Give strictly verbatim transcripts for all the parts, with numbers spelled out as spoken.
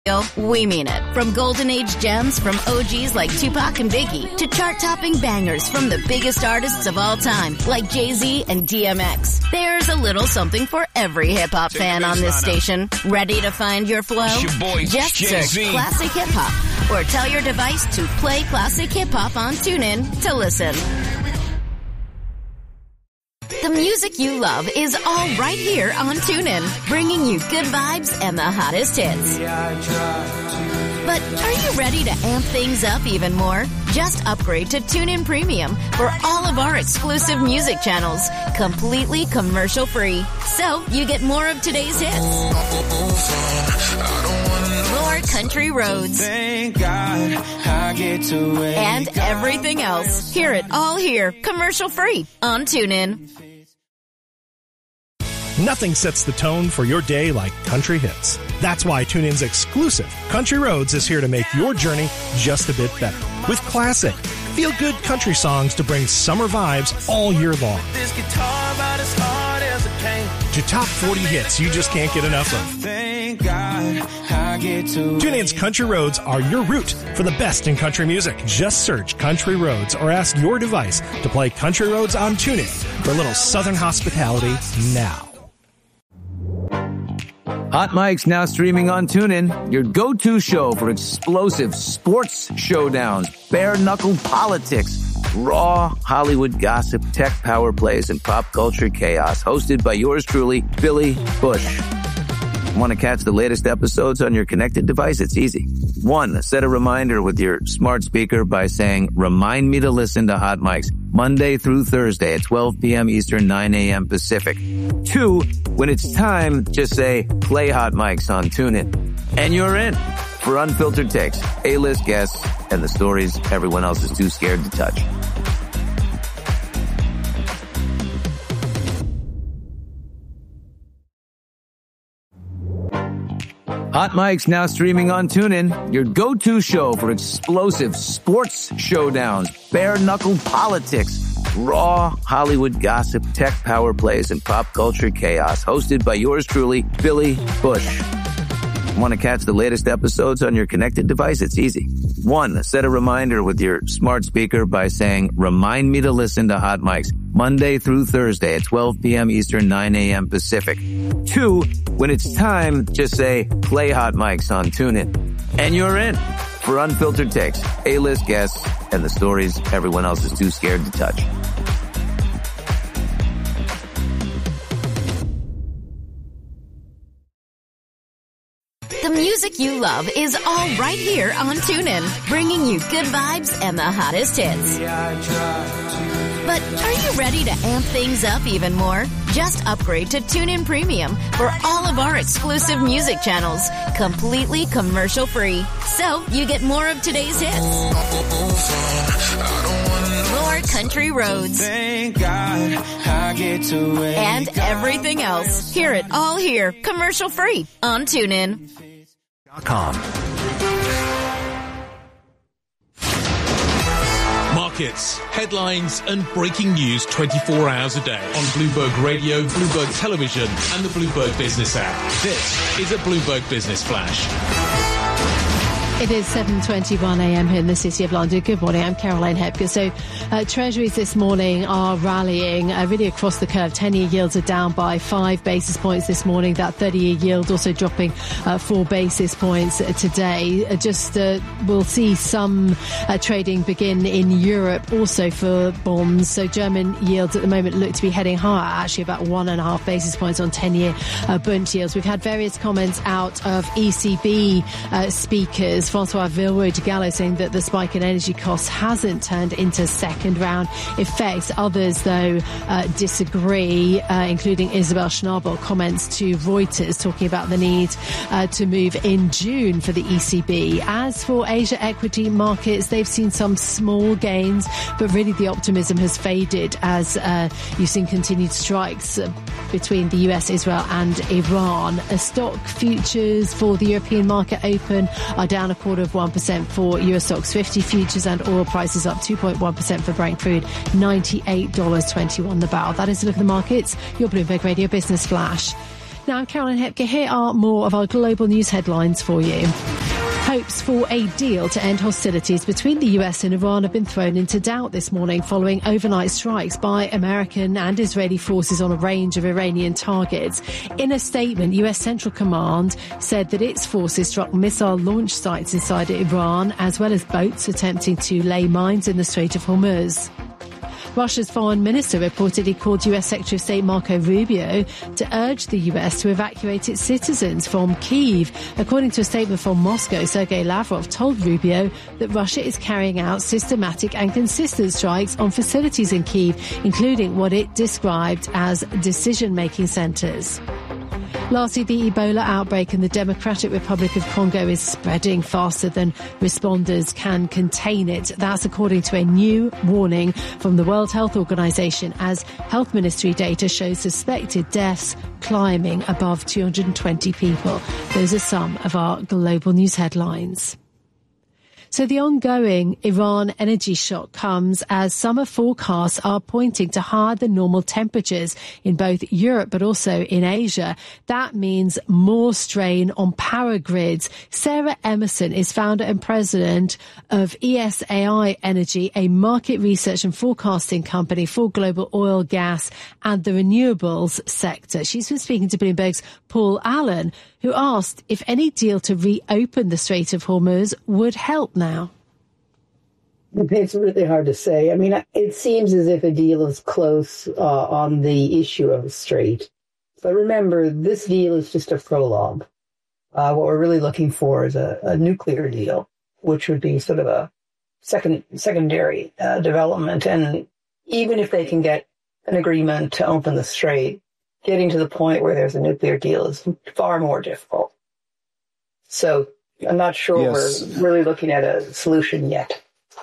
We mean it. From golden age gems from O Gs like Tupac and Biggie to chart-topping bangers from the biggest artists of all time like Jay-Z and D M X. There's a little something for every hip-hop fan on this station. Ready to find your flow? Your boy, Just Jay-Z. search Classic Hip Hop or tell your device to play Classic Hip Hop on TuneIn to listen. The music you love is all right here on TuneIn, bringing you good vibes and the hottest hits. But are you ready to amp things up even more? Just upgrade to TuneIn Premium for all of our exclusive music channels, completely commercial-free. So you get more of today's hits, more country roads, Thank God I get to wake and everything else. Hear it all here, commercial-free on TuneIn. Nothing sets the tone for your day like country hits. That's why TuneIn's exclusive Country Roads is here to make your journey just a bit better. With classic, feel-good country songs to bring summer vibes all year long. This guitar about as hard as it came. To top forty hits you just can't get enough of. Thank God I get to TuneIn's Country Roads are your route for the best in country music. Just search Country Roads or ask your device to play Country Roads on TuneIn for a little southern hospitality now. Hot Mike's now streaming on TuneIn, your go-to show for explosive sports showdowns, bare-knuckle politics, raw Hollywood gossip, tech power plays, and pop culture chaos. Hosted by yours truly, Billy Bush. Want to catch the latest episodes on your connected device? It's easy. One, set a reminder with your smart speaker by saying, remind me to listen to Hot Mike's Monday through Thursday at twelve p.m. Eastern, nine a.m. Pacific. Two, when it's time, just say, play Hot Mike's on TuneIn. And you're in for unfiltered takes, A-list guests, and the stories everyone else is too scared to touch. Hot Mike's now streaming on TuneIn, your go-to show for explosive sports showdowns, bare-knuckle politics, raw Hollywood gossip, tech power plays, and pop culture chaos. Hosted by yours truly, Billy Bush. Want to catch the latest episodes on your connected device? It's easy. One, set a reminder with your smart speaker by saying, remind me to listen to Hot Mike's Monday through Thursday at twelve p.m. Eastern, nine a.m. Pacific. Two, when it's time, just say, play Hot Mike's on TuneIn. And you're in for unfiltered takes, A-list guests, and the stories everyone else is too scared to touch. The music you love is all right here on TuneIn, bringing you good vibes and the hottest hits. But are you ready to amp things up even more? Just upgrade to TuneIn Premium for all of our exclusive music channels, completely commercial-free. So you get more of today's hits, more country roads, Thank God I get to wake and everything else. Hear it all here, commercial-free on TuneIn. Com. Markets, headlines, and breaking news twenty-four hours a day on Bloomberg Radio, Bloomberg Television, and the Bloomberg Business app. This is a Bloomberg Business Flash. It is seven twenty-one a.m. here in the City of London. Good morning, I'm Caroline Hepker. So uh, Treasuries this morning are rallying uh, really across the curve. ten-year yields are down by five basis points this morning. That thirty-year yield also dropping uh, four basis points today. Uh, just uh, we'll see some uh, trading begin in Europe also for bonds. So German yields at the moment look to be heading higher, actually about one and a half basis points on ten-year uh, Bund yields. We've had various comments out of E C B uh, speakers. Francois Villeroy de Gallo saying that the spike in energy costs hasn't turned into second round effects. Others, though, uh, disagree, uh, including Isabel Schnabel comments to Reuters talking about the need uh, to move in June for the E C B. As for Asia equity markets, they've seen some small gains, but really the optimism has faded as uh, you've seen continued strikes uh, between the U S, Israel and Iran. Uh, stock futures for the European market open are down a quarter of one percent for Eurostoxx fifty futures, and oil prices up two point one percent for Brent crude, ninety-eight dollars and twenty-one cents the barrel. That is a look at the markets, your Bloomberg Radio Business Flash. Now, I'm Caroline Hepker. Here are more of our global news headlines for you. Hopes for a deal to end hostilities between the U S and Iran have been thrown into doubt this morning following overnight strikes by American and Israeli forces on a range of Iranian targets. In a statement, U S Central Command said that its forces struck missile launch sites inside Iran, as well as boats attempting to lay mines in the Strait of Hormuz. Russia's foreign minister reportedly called U S Secretary of State Marco Rubio to urge the U S to evacuate its citizens from Kyiv. According to a statement from Moscow, Sergei Lavrov told Rubio that Russia is carrying out systematic and consistent strikes on facilities in Kyiv, including what it described as decision-making centres. Lastly, the Ebola outbreak in the Democratic Republic of Congo is spreading faster than responders can contain it. That's according to a new warning from the World Health Organization, as Health Ministry data shows suspected deaths climbing above two hundred twenty people. Those are some of our global news headlines. So the ongoing Iran energy shock comes as summer forecasts are pointing to higher than normal temperatures in both Europe but also in Asia. That means more strain on power grids. Sarah Emerson is founder and president of E S A I Energy, a market research and forecasting company for global oil, gas and the renewables sector. She's been speaking to Bloomberg's Paul Allen, who asked if any deal to reopen the Strait of Hormuz would help now. It's really hard to say. I mean, it seems as if a deal is close uh, on the issue of the strait. But remember, this deal is just a prologue. Uh, what we're really looking for is a, a nuclear deal, which would be sort of a second secondary uh, development. And even if they can get an agreement to open the strait, getting to the point where there's a nuclear deal is far more difficult. So I'm not sure yes. we're really looking at a solution yet.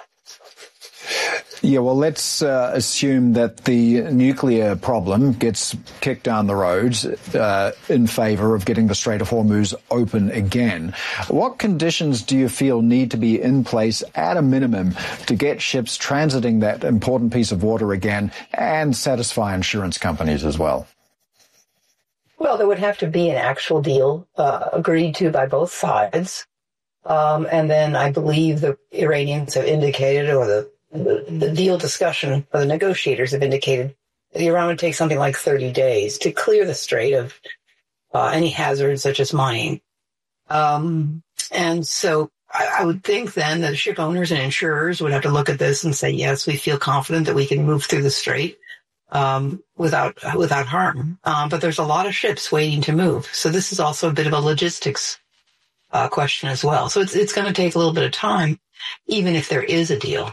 Yeah, well, let's uh, assume that the nuclear problem gets kicked down the road uh, in favour of getting the Strait of Hormuz open again. What conditions do you feel need to be in place at a minimum to get ships transiting that important piece of water again and satisfy insurance companies as well? Well, there would have to be an actual deal uh, agreed to by both sides. Um, and then I believe the Iranians have indicated, or the, the, the deal discussion, or the negotiators have indicated, that Iran would take something like thirty days to clear the strait of uh, any hazards such as mining. Um, and so I, I would think then that ship owners and insurers would have to look at this and say, yes, we feel confident that we can move through the strait um, without without harm. Um, but there's a lot of ships waiting to move. So this is also a bit of a logistics uh, question as well. So it's it's going to take a little bit of time, even if there is a deal.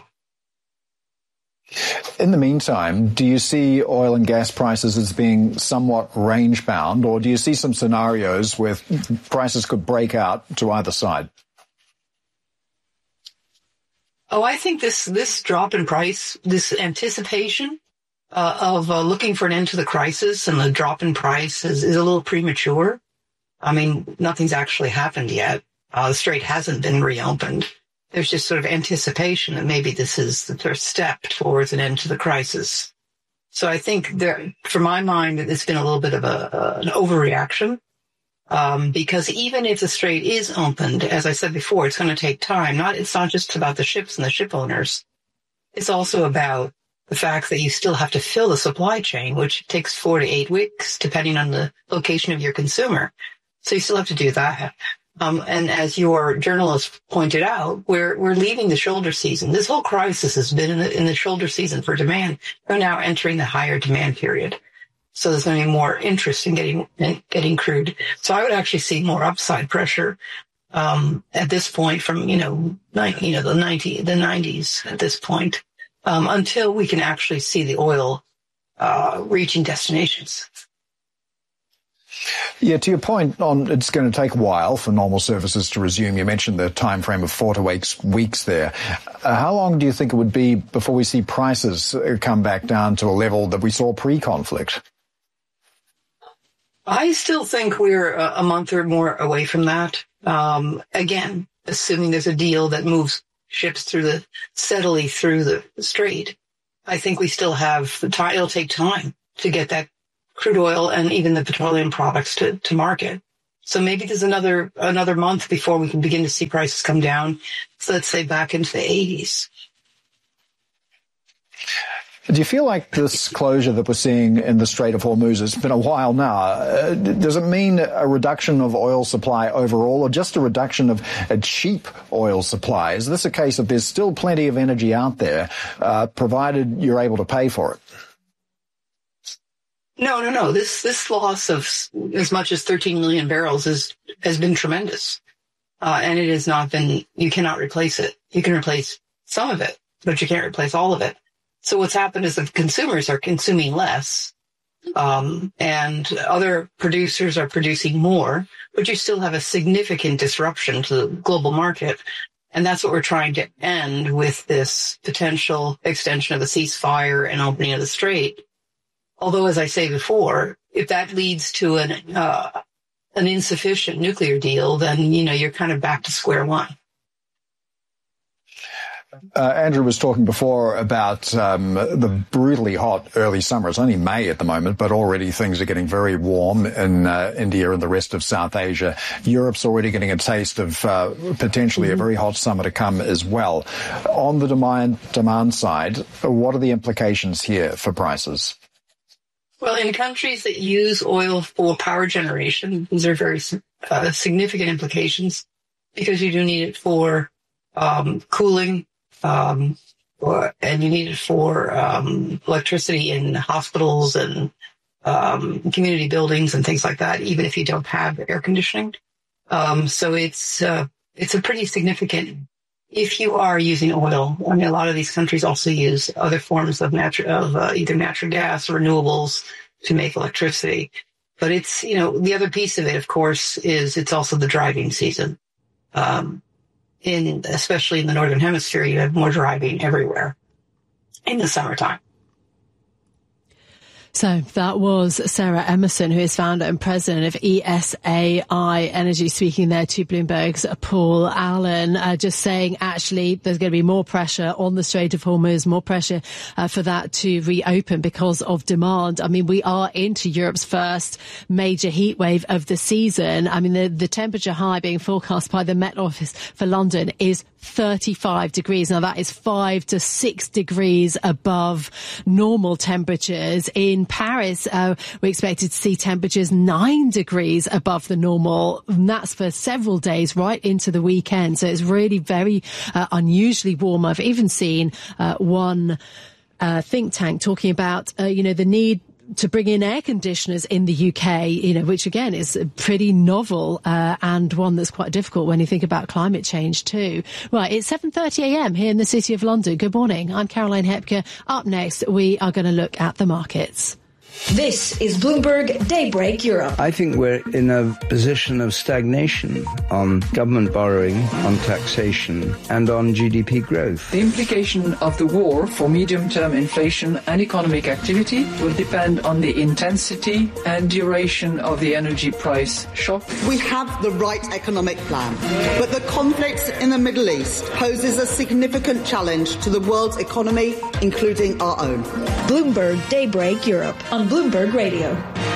In the meantime, do you see oil and gas prices as being somewhat range-bound, or do you see some scenarios where prices could break out to either side? Oh, I think this this drop in price, this anticipation uh, of uh, looking for an end to the crisis and the drop in price is, is a little premature. I mean, nothing's actually happened yet. Uh, the strait hasn't been reopened. There's just sort of anticipation that maybe this is the first step towards an end to the crisis. So I think there, for my mind, it's been a little bit of a, uh, an overreaction. Um, because even if the strait is opened, as I said before, it's going to take time. Not, it's not just about the ships and the ship owners. It's also about the fact that you still have to fill the supply chain, which takes four to eight weeks, depending on the location of your consumer. So you still have to do that. Um, and as your journalist pointed out, we're, we're leaving the shoulder season. This whole crisis has been in the, in the shoulder season for demand. We're now entering the higher demand period. So there's going to be more interest in getting, in getting crude. So I would actually see more upside pressure, um, at this point from, you know, you know, the ninety, the nineties at this point, um, until we can actually see the oil, uh, reaching destinations. Yeah, to your point on it's going to take a while for normal services to resume. You mentioned the time frame of four to eight weeks there. Uh, how long do you think it would be before we see prices come back down to a level that we saw pre-conflict? I still think we're a month or more away from that. Um, again, assuming there's a deal that moves ships through the steadily through the strait. I think we still have the time. It'll take time to get that crude oil and even the petroleum products to, to market. So maybe there's another another month before we can begin to see prices come down. So let's say back into the eighties. Do you feel like this closure that we're seeing in the Strait of Hormuz, it's been a while now, uh, does it mean a reduction of oil supply overall or just a reduction of a cheap oil supply? Is this a case of there's still plenty of energy out there, uh, provided you're able to pay for it? No, no, no. This this loss of as much as thirteen million barrels is has been tremendous. Uh, and it has not been, you cannot replace it. You can replace some of it, but you can't replace all of it. So what's happened is that consumers are consuming less, um, and other producers are producing more, but you still have a significant disruption to the global market. And that's what we're trying to end with this potential extension of the ceasefire and opening of the strait. Although, as I say before, if that leads to an, uh, an insufficient nuclear deal, then, you know, you're kind of back to square one. Uh, Andrew was talking before about um, the brutally hot early summer. It's only May at the moment, but already things are getting very warm in uh, India and the rest of South Asia. Europe's already getting a taste of uh, potentially a very hot summer to come as well. On the demand, demand side, what are the implications here for prices? Well, in countries that use oil for power generation, these are very uh, significant implications because you do need it for um, cooling, um, or, and you need it for um, electricity in hospitals and um, community buildings and things like that, even if you don't have air conditioning. Um, so it's uh, it's a pretty significant. If you are using oil, I mean, a lot of these countries also use other forms of natural, of uh, either natural gas or renewables to make electricity. But it's, you know, the other piece of it, of course, is it's also the driving season. Um, in, especially in the Northern Hemisphere, you have more driving everywhere in the summertime. So that was Sarah Emerson, who is founder and president of E S A I Energy, speaking there to Bloomberg's Paul Allen, uh, just saying actually there's going to be more pressure on the Strait of Hormuz, more pressure uh, for that to reopen because of demand. I mean, we are into Europe's first major heat wave of the season. I mean, the, the temperature high being forecast by the Met Office for London is thirty-five degrees. Now that is five to six degrees above normal temperatures. In Paris, uh, we expected to see temperatures nine degrees above the normal. And that's for several days right into the weekend. So it's really very uh, unusually warm. I've even seen uh, one uh, think tank talking about, uh, you know, the need to bring in air conditioners in the U K, you know, which again is pretty novel uh, and one that's quite difficult when you think about climate change too. Right, it's seven thirty a m here in the City of London. Good morning. I'm Caroline Hepker. Up next, we are going to look at the markets. This is Bloomberg Daybreak Europe. I think we're in a position of stagnation on government borrowing, on taxation, and on G D P growth. The implication of the war for medium-term inflation and economic activity will depend on the intensity and duration of the energy price shock. We have the right economic plan, but the conflict in the Middle East poses a significant challenge to the world's economy, including our own. Bloomberg Daybreak Europe on Bloomberg Radio.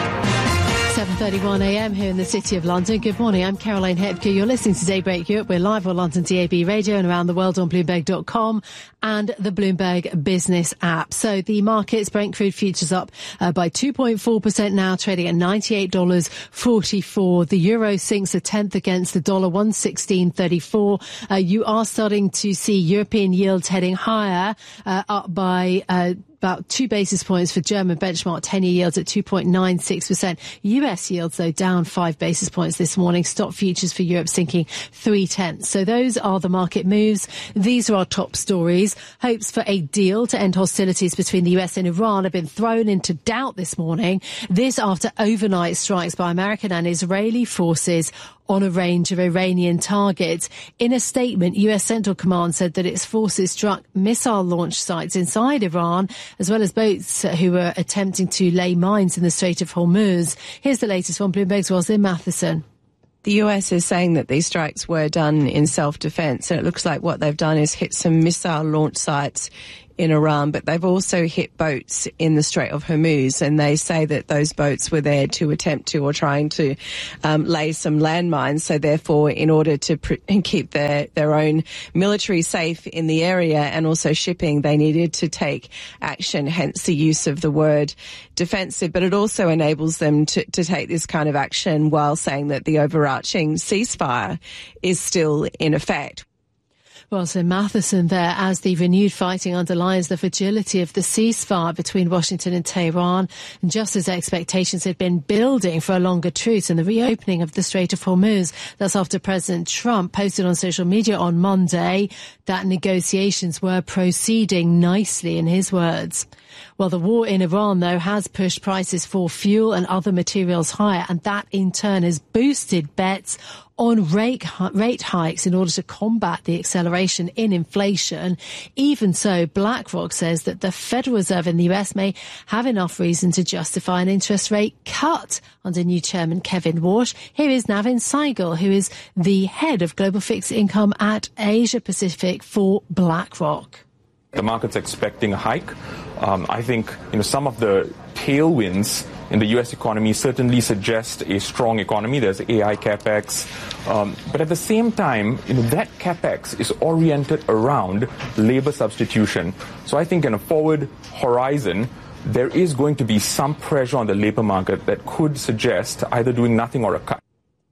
seven thirty-one a m here in the City of London. Good morning, I'm Caroline Hepker. You're listening to Daybreak Europe. We're live on London D A B Radio and around the world on Bloomberg dot com and the Bloomberg Business app. So the markets, Brent crude futures up uh, by two point four percent now, trading at ninety-eight dollars forty-four. The euro sinks a tenth against the dollar, one sixteen thirty-four. Uh, you are starting to see European yields heading higher, uh, up by uh, about two basis points for German benchmark ten-year yields at two point nine six percent. U S yields, though, down five basis points this morning. Stock futures for Europe sinking three-tenths. So those are the market moves. These are our top stories. Hopes for a deal to end hostilities between the U S and Iran have been thrown into doubt this morning. This after overnight strikes by American and Israeli forces on a range of Iranian targets. In a statement, U S Central Command said that its forces struck missile launch sites inside Iran, as well as boats who were attempting to lay mines in the Strait of Hormuz. Here's the latest from Bloomberg's Roslyn Matheson. The U S is saying that these strikes were done in self-defense, and it looks like what they've done is hit some missile launch sites in Iran, but they've also hit boats in the Strait of Hormuz, and they say that those boats were there to attempt to or trying to um, lay some landmines. So therefore, in order to pr- keep their, their own military safe in the area and also shipping, they needed to take action, hence the use of the word defensive. But it also enables them to, to take this kind of action while saying that the overarching ceasefire is still in effect. Well, so Matheson there, as the renewed fighting underlines the fragility of the ceasefire between Washington and Tehran, and just as expectations had been building for a longer truce and the reopening of the Strait of Hormuz. That's after President Trump posted on social media on Monday that negotiations were proceeding nicely, in his words. Well, the war in Iran, though, has pushed prices for fuel and other materials higher, and that in turn has boosted bets on rate, rate hikes in order to combat the acceleration in inflation. Even so, BlackRock says that the Federal Reserve in the U S may have enough reason to justify an interest rate cut under new chairman Kevin Warsh. Here is Navin Saigal, who is the head of global fixed income at Asia Pacific for BlackRock. The market's expecting a hike. Um, I think, you know, some of the tailwinds in the U S economy certainly suggest a strong economy. There's A I capex. Um, but at the same time, you know, that capex is oriented around labor substitution. So I think in a forward horizon, there is going to be some pressure on the labor market that could suggest either doing nothing or a cut.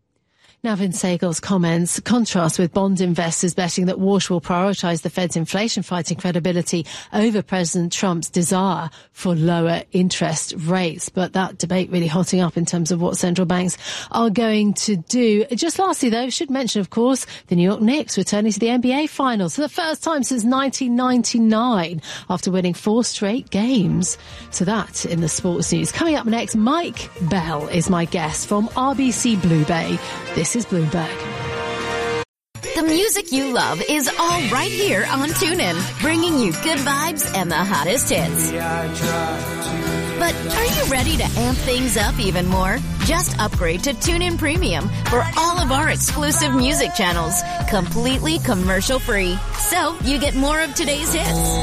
Navin Saigal's comments contrast with bond investors betting that Warsh will prioritise the Fed's inflation-fighting credibility over President Trump's desire for lower interest rates. But that debate really hotting up in terms of what central banks are going to do. Just lastly, though, should mention, of course, the New York Knicks returning to the N B A Finals for the first time since nineteen ninety-nine after winning four straight games. So that in the sports news. Coming up next, Mike Bell is my guest from R B C Blue Bay. This is Bloomberg. The music you love is all right here on TuneIn, bringing you good vibes and the hottest hits. But are you ready to amp things up even more? Just upgrade to TuneIn Premium for all of our exclusive music channels, completely commercial-free. So you get more of today's hits,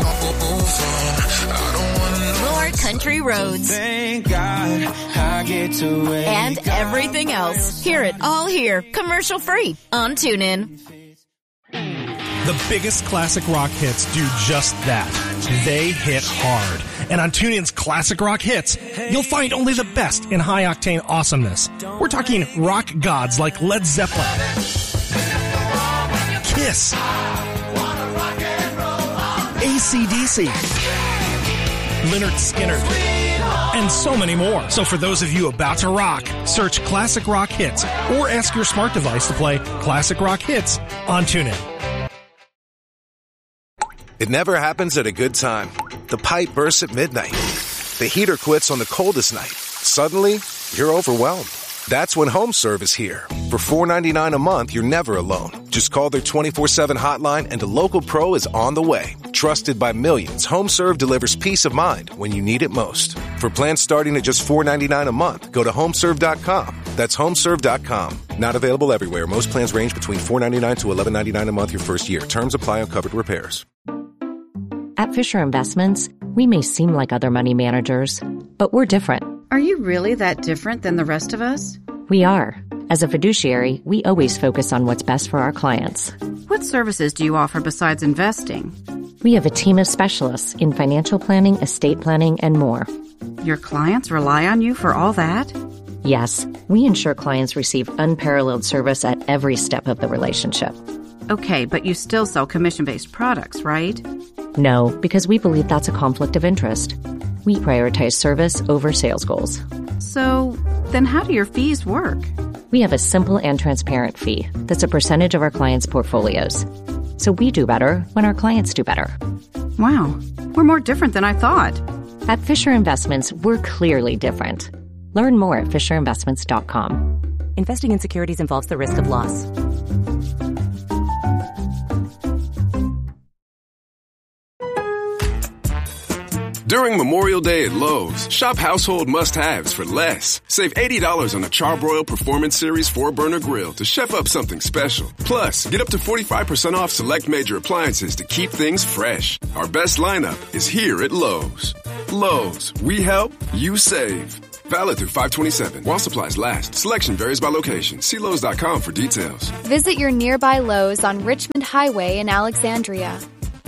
more country roads, Thank God I get to wake and everything else. Hear it all here, commercial-free on TuneIn. The biggest classic rock hits do just that. They hit hard. And on TuneIn's Classic Rock Hits, you'll find only the best in high-octane awesomeness. We're talking rock gods like Led Zeppelin, Kiss, A C D C, Lynyrd Skynyrd, and so many more. So for those of you about to rock, search Classic Rock Hits or ask your smart device to play Classic Rock Hits on TuneIn. It never happens at a good time. The pipe bursts at midnight. The heater quits on the coldest night. Suddenly, you're overwhelmed. That's when HomeServe is here. For four dollars and ninety-nine cents a month, you're never alone. Just call their twenty-four seven hotline and a local pro is on the way. Trusted by millions, HomeServe delivers peace of mind when you need it most. For plans starting at just four dollars and ninety-nine cents a month, go to homeserve dot com. That's homeserve dot com. Not available everywhere. Most plans range between four dollars and ninety-nine cents to eleven dollars and ninety-nine cents a month your first year. Terms apply on covered repairs. At Fisher Investments, we may seem like other money managers, but we're different. Are you really that different than the rest of us? We are. As a fiduciary, we always focus on what's best for our clients. What services do you offer besides investing? We have a team of specialists in financial planning, estate planning, and more. Your clients rely on you for all that? Yes, we ensure clients receive unparalleled service at every step of the relationship. Okay, but you still sell commission-based products, right? No, because we believe that's a conflict of interest. We prioritize service over sales goals. So, then how do your fees work? We have a simple and transparent fee that's a percentage of our clients' portfolios. So we do better when our clients do better. Wow, we're more different than I thought. At Fisher Investments, we're clearly different. Learn more at fisher investments dot com. Investing in securities involves the risk of loss. During Memorial Day at Lowe's, shop household must-haves for less. Save eighty dollars on a Charbroil Performance Series four burner grill to chef up something special. Plus, get up to forty-five percent off select major appliances to keep things fresh. Our best lineup is here at Lowe's. Lowe's, we help, you save. Valid through five twenty-seven. While supplies last. Selection varies by location. See Lowe's dot com for details. Visit your nearby Lowe's on Richmond Highway in Alexandria.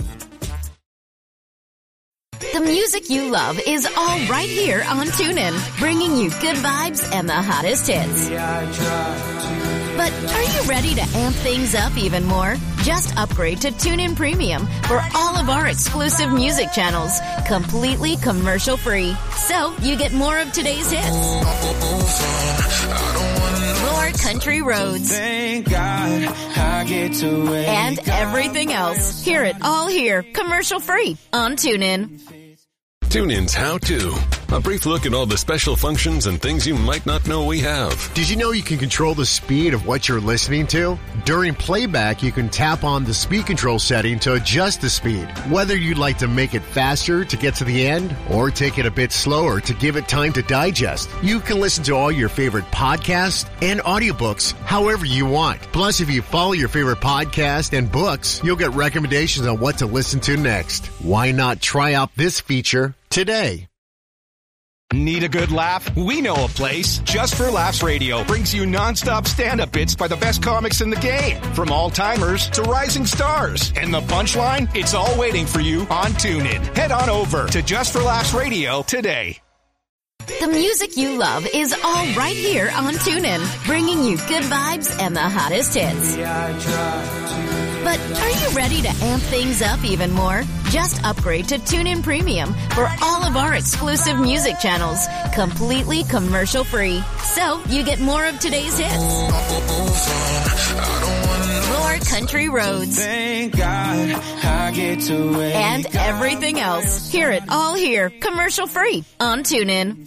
The music you love is all right here on TuneIn, bringing you good vibes and the hottest hits. But are you ready to amp things up even more? Just upgrade to TuneIn Premium for all of our exclusive music channels, completely commercial-free. So you get more of today's hits, more country roads, Thank God I get to wake and everything else. Hear it all here, commercial-free on TuneIn. TuneIn's How To. A brief look at all the special functions and things you might not know we have. Did you know you can control the speed of what you're listening to? During playback, you can tap on the speed control setting to adjust the speed. Whether you'd like to make it faster to get to the end or take it a bit slower to give it time to digest, you can listen to all your favorite podcasts and audiobooks however you want. Plus, if you follow your favorite podcast and books, you'll get recommendations on what to listen to next. Why not try out this feature today? Need a good laugh? We know a place. Just for Laughs Radio brings you non-stop stand-up bits by the best comics in the game. From all-timers to rising stars. And the punchline? It's all waiting for you on TuneIn. Head on over to Just for Laughs Radio today. The music you love is all right here on TuneIn, bringing you good vibes and the hottest hits. But are you ready to amp things up even more? Just upgrade to TuneIn Premium for all of our exclusive music channels, completely commercial-free. So you get more of today's hits, more country roads, Thank God I get to wake and everything else. Hear it all here, commercial-free on TuneIn.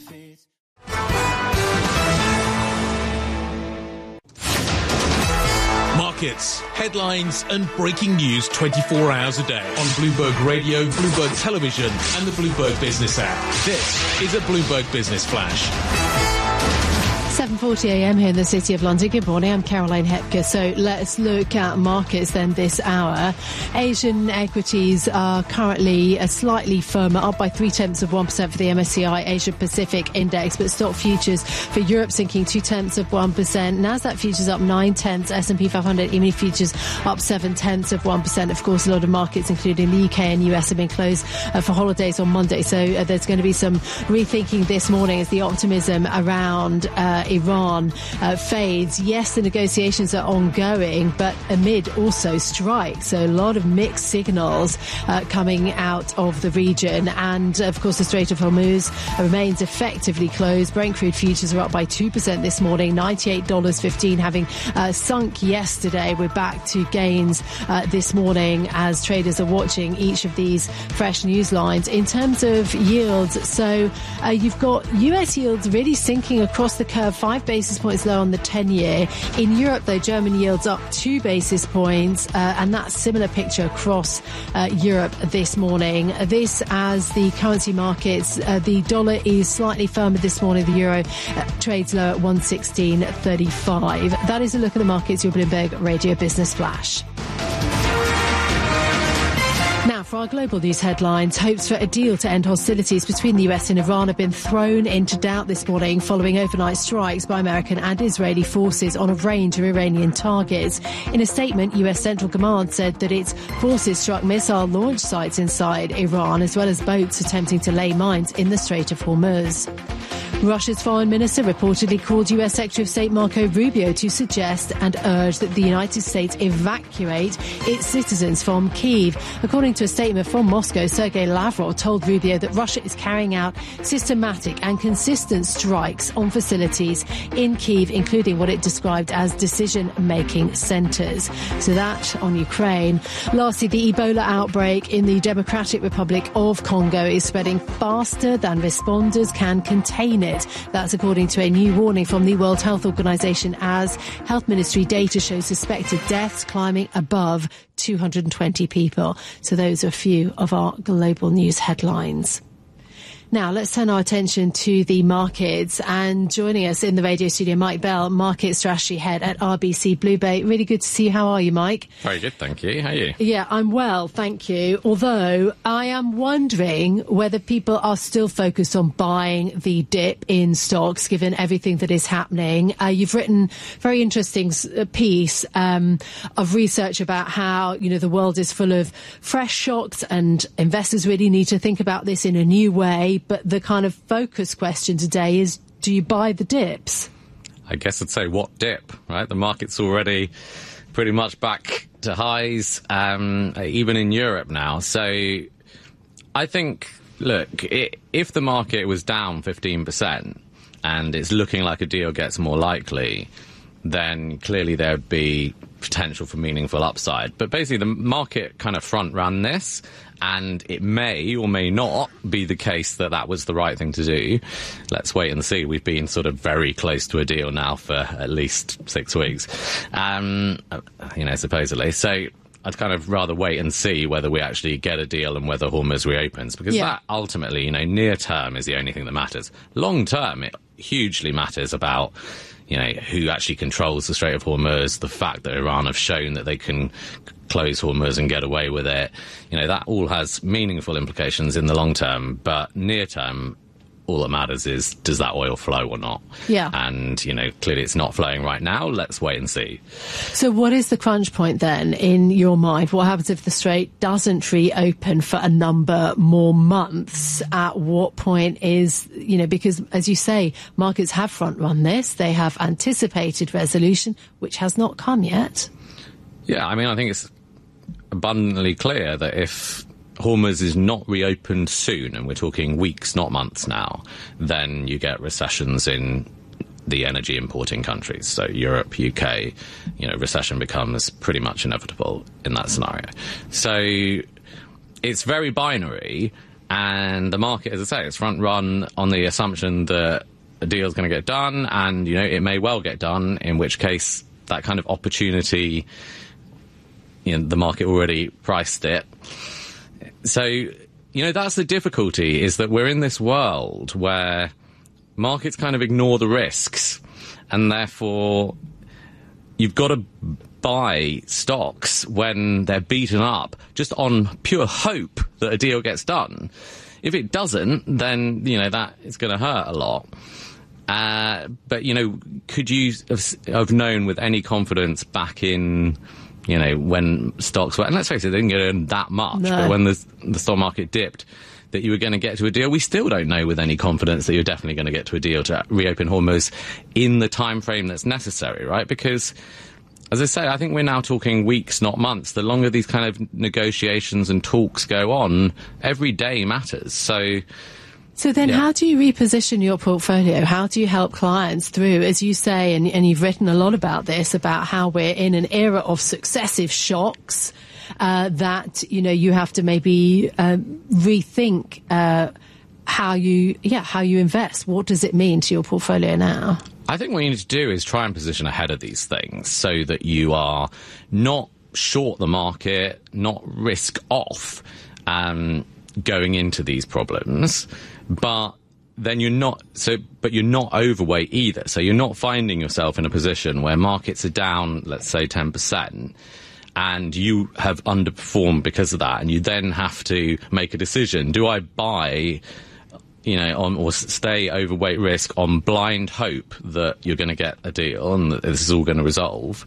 Markets, headlines and breaking news twenty-four hours a day on Bloomberg Radio, Bloomberg Television and the Bloomberg Business app. This is a Bloomberg Business Flash. seven forty a m here in the City of London. Good morning, I'm Caroline Hepker. So let's look at markets then this hour. Asian equities are currently a slightly firmer, up by three-tenths of one percent for the M S C I Asia Pacific Index, but stock futures for Europe sinking two-tenths of one percent. Nasdaq futures up nine-tenths, S and P five hundred E M I futures up seven-tenths of one percent. Of course, a lot of markets, including the U K and U S, have been closed uh, for holidays on Monday, so uh, there's going to be some rethinking this morning as the optimism around uh, Iran uh, fades. Yes, the negotiations are ongoing, but amid also strikes. So a lot of mixed signals uh, coming out of the region. And of course, the Strait of Hormuz remains effectively closed. Brent crude futures are up by two percent this morning, ninety-eight dollars fifteen, having uh, sunk yesterday. We're back to gains uh, this morning as traders are watching each of these fresh news lines. In terms of yields, so uh, you've got U S yields really sinking across the curve, five basis points low on the ten-year. In Europe, though, German yields up two basis points, uh, and that's similar picture across uh, Europe this morning. This as the currency markets, uh, the dollar is slightly firmer this morning. The euro uh, trades low at one sixteen thirty-five. That is a look at the markets, your Bloomberg Radio Business Flash. Now, for our global news headlines, hopes for a deal to end hostilities between the U S and Iran have been thrown into doubt this morning following overnight strikes by American and Israeli forces on a range of Iranian targets. In a statement, U S Central Command said that its forces struck missile launch sites inside Iran, as well as boats attempting to lay mines in the Strait of Hormuz. Russia's foreign minister reportedly called U S Secretary of State Marco Rubio to suggest and urge that the United States evacuate its citizens from Kyiv. According to a statement from Moscow, Sergei Lavrov told Rubio that Russia is carrying out systematic and consistent strikes on facilities in Kyiv, including what it described as decision-making centres. So that on Ukraine. Lastly, the Ebola outbreak in the Democratic Republic of Congo is spreading faster than responders can contain it. That's according to a new warning from the World Health Organization, as Health Ministry data shows suspected deaths climbing above two hundred twenty people. So those are a few of our global news headlines. Now, let's turn our attention to the markets. And joining us in the radio studio, Mike Bell, Market Strategy Head at R B C BlueBay. Really good to see you. How are you, Mike? Very good, thank you. How are you? Yeah, I'm well, thank you. Although I am wondering whether people are still focused on buying the dip in stocks, given everything that is happening. Uh, you've written a very interesting piece um, of research about how, you know, the world is full of fresh shocks and investors really need to think about this in a new way. But the kind of focus question today is, do you buy the dips? I guess I'd say what dip, right? The market's already pretty much back to highs, um, even in Europe now. So I think, look, it, if the market was down fifteen percent and it's looking like a deal gets more likely, then clearly there would be potential for meaningful upside. But basically the market kind of front ran this, and it may or may not be the case that that was the right thing to do. Let's wait and see. We've been sort of very close to a deal now for at least six weeks, um, you know, supposedly. So I'd kind of rather wait and see whether we actually get a deal and whether Hormuz reopens, because yeah. that ultimately, you know, near term is the only thing that matters. Long term, it hugely matters about, you know, who actually controls the Strait of Hormuz, the fact that Iran have shown that they can close Hormuz and get away with it. You know, that all has meaningful implications in the long term, but near term, all that matters is, does that oil flow or not? Yeah. And, you know, clearly it's not flowing right now. Let's wait and see. So what is the crunch point then in your mind? What happens if the Strait doesn't reopen for a number more months? At what point is, you know, because as you say, markets have front run this. They have anticipated resolution, which has not come yet. Yeah, I mean, I think it's abundantly clear that if Hormuz is not reopened soon, and we're talking weeks, not months now, then you get recessions in the energy importing countries. So Europe, U K, you know, recession becomes pretty much inevitable in that scenario. So it's very binary, and the market, as I say, it's front run on the assumption that a deal's going to get done, and, you know, it may well get done, in which case that kind of opportunity, you know, the market already priced it. So, you know, that's the difficulty, is that we're in this world where markets kind of ignore the risks, and therefore you've got to buy stocks when they're beaten up just on pure hope that a deal gets done. If it doesn't, then, you know, that is going to hurt a lot. Uh, but, you know, could you have, have known with any confidence back in, you know, when stocks were, and let's face it, they didn't get in that much, no. but when the, the stock market dipped, that you were going to get to a deal? We still don't know with any confidence that you're definitely going to get to a deal to reopen Hormuz in the time frame that's necessary, right? Because, as I say, I think we're now talking weeks, not months. The longer these kind of negotiations and talks go on, every day matters. So... So then yeah. how do you reposition your portfolio? How do you help clients through, as you say, and, and you've written a lot about this, about how we're in an era of successive shocks, uh, that, you know, you have to maybe uh, rethink uh, how you, yeah, how you invest. What does it mean to your portfolio now? I think what you need to do is try and position ahead of these things so that you are not short the market, not risk off um, going into these problems. But then you're not so, but you're not overweight either. So you're not finding yourself in a position where markets are down, let's say ten percent, and you have underperformed because of that. And you then have to make a decision. Do I buy, you know, on, or stay overweight risk on blind hope that you're going to get a deal and that this is all going to resolve?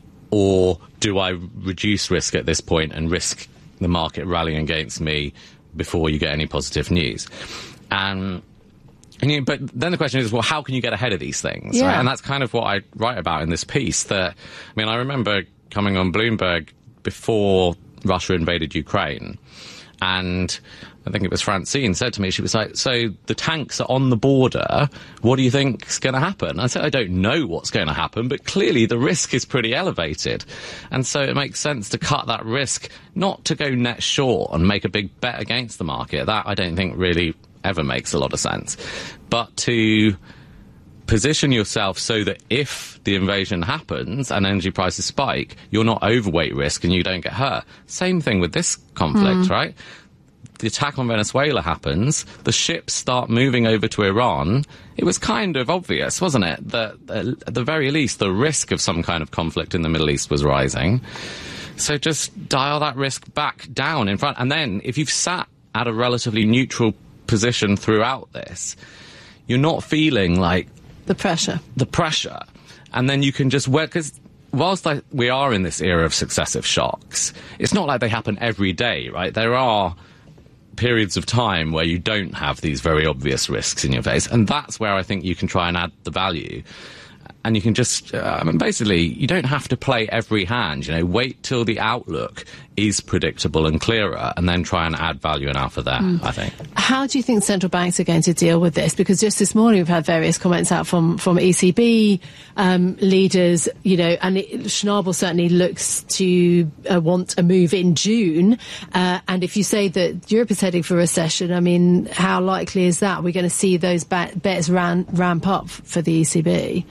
Or do I reduce risk at this point and risk the market rallying against me before you get any positive news? Um, and you, but then the question is, well, how can you get ahead of these things? Yeah. Right? And that's kind of what I write about in this piece. That, I mean, I remember coming on Bloomberg before Russia invaded Ukraine, and I think it was Francine said to me, she was like, so the tanks are on the border, what do you think is going to happen? I said, I don't know what's going to happen, but clearly the risk is pretty elevated. And so it makes sense to cut that risk, not to go net short and make a big bet against the market. That I don't think really ever makes a lot of sense. But to position yourself so that if the invasion happens and energy prices spike, you're not overweight risk and you don't get hurt. Same thing with this conflict, mm. right? the attack on Venezuela happens, the ships start moving over to Iran, it was kind of obvious, wasn't it, that at the very least the risk of some kind of conflict in the Middle East was rising. So just dial that risk back down in front. And then if you've sat at a relatively neutral position throughout this, you're not feeling like the pressure. The pressure. And then you can just work, because whilst I, we are in this era of successive shocks, it's not like they happen every day, right? There are periods of time where you don't have these very obvious risks in your face, and that's where I think you can try and add the value. And you can just, uh, I mean, basically, you don't have to play every hand, you know, wait till the outlook is predictable and clearer, and then try and add value and alpha there, mm. I think. How do you think central banks are going to deal with this? Because just this morning we've had various comments out from, from E C B um, leaders, you know, and it, Schnabel certainly looks to uh, want a move in June. Uh, and if you say that Europe is heading for recession, I mean, how likely is that? We're going to see those bet- bets ran- ramp up for the E C B?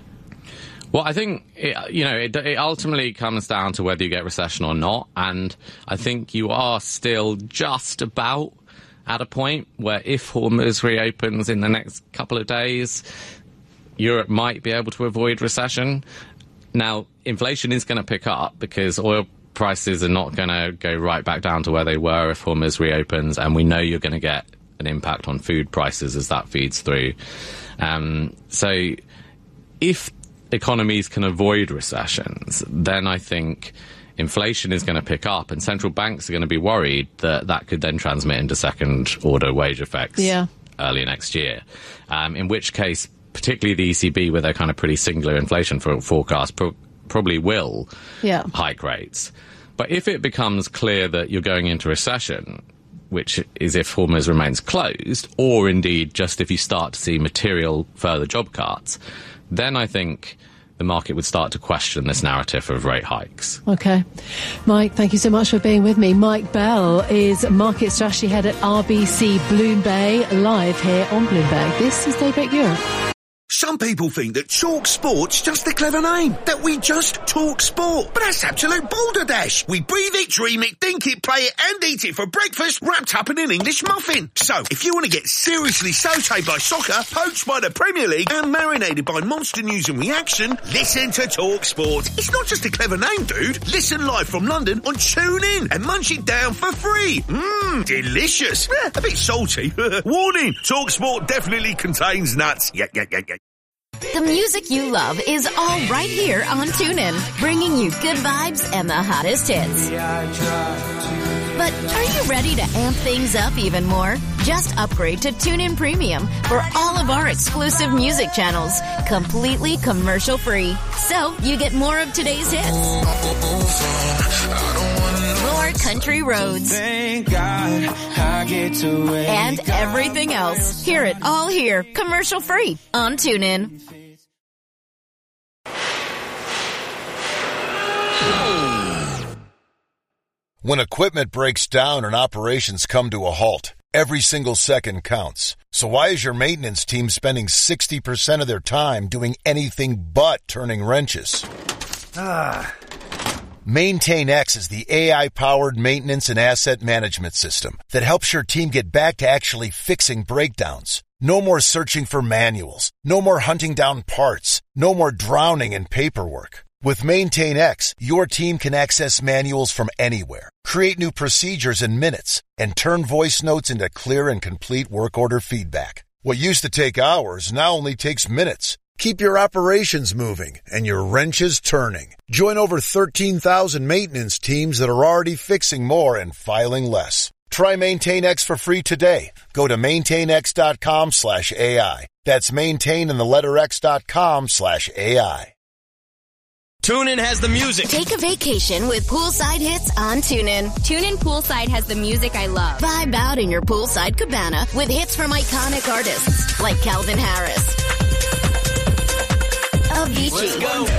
Well, I think, it, you know, it, it ultimately comes down to whether you get recession or not. And I think you are still just about at a point where if Hormuz reopens in the next couple of days, Europe might be able to avoid recession. Now, inflation is going to pick up because oil prices are not going to go right back down to where they were if Hormuz reopens. And we know you're going to get an impact on food prices as that feeds through. Um, so if economies can avoid recessions, then I think inflation is going to pick up, and central banks are going to be worried that that could then transmit into second-order wage effects yeah. early next year. Um, in which case, particularly the E C B, with their kind of pretty singular inflation for, forecast, pro- probably will yeah. hike rates. But if it becomes clear that you're going into recession, which is if Hormuz remains closed, or indeed just if you start to see material further job cuts, then I think the market would start to question this narrative of rate hikes. OK. Mike, thank you so much for being with me. Mike Bell is Market Strategy Head at R B C Bloomberg, live here on Bloomberg. This is Daybreak Europe. Some people think that Talk Sport's just a clever name, that we just talk sport. But that's absolute balderdash. We breathe it, dream it, think it, play it and eat it for breakfast wrapped up in an English muffin. So, if you want to get seriously sautéed by soccer, poached by the Premier League and marinated by monster news and reaction, listen to Talk Sport. It's not just a clever name, dude. Listen live from London on TuneIn and munch it down for free. Mmm, delicious. Eh, a bit salty. Warning, Talk Sport definitely contains nuts. Yeah, yeah, yeah, yeah. The music you love is all right here on TuneIn, bringing you good vibes and the hottest hits. But are you ready to amp things up even more? Just upgrade to TuneIn Premium for all of our exclusive music channels, completely commercial-free. So you get more of today's hits, more country roads, Thank God I get to wake and everything else. Hear it all here, commercial-free on TuneIn. When equipment breaks down and operations come to a halt, every single second counts. So why is your maintenance team spending sixty percent of their time doing anything but turning wrenches? Ah. MaintainX is the A I-powered maintenance and asset management system that helps your team get back to actually fixing breakdowns. No more searching for manuals. No more hunting down parts. No more drowning in paperwork. With MaintainX, your team can access manuals from anywhere, create new procedures in minutes, and turn voice notes into clear and complete work order feedback. What used to take hours now only takes minutes. Keep your operations moving and your wrenches turning. Join over thirteen thousand maintenance teams that are already fixing more and filing less. Try MaintainX for free today. Go to maintainx.com slash AI. That's maintain in the letter X dot com slash AI. TuneIn has the music. Take a vacation with poolside hits on TuneIn. TuneIn Poolside has the music I love. Vibe out in your poolside cabana with hits from iconic artists like Calvin Harris, Avicii,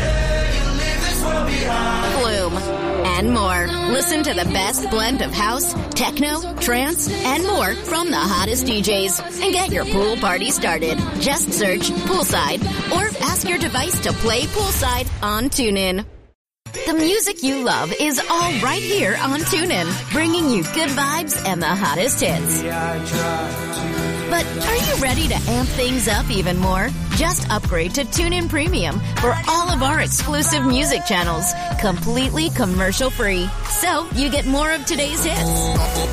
Flume, and more. Listen to the best blend of house, techno, trance, and more from the hottest D Js. And get your pool party started. Just search Poolside or ask your device to play Poolside on TuneIn. The music you love is all right here on TuneIn, bringing you good vibes and the hottest hits. But are you ready to amp things up even more? Just upgrade to TuneIn Premium for all of our exclusive music channels, completely commercial-free. So you get more of today's hits,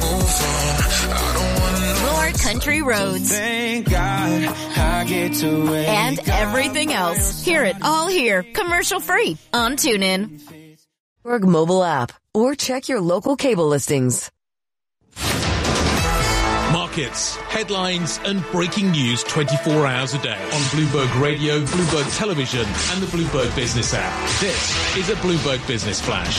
more country roads, Thank God I get to wake and everything else. Hear it all here, commercial-free on TuneIn. Bloomberg mobile app, or check your local cable listings. Markets, headlines and breaking news twenty-four hours a day on Bloomberg Radio, Bloomberg Television and the Bloomberg Business app. This is a Bloomberg Business Flash.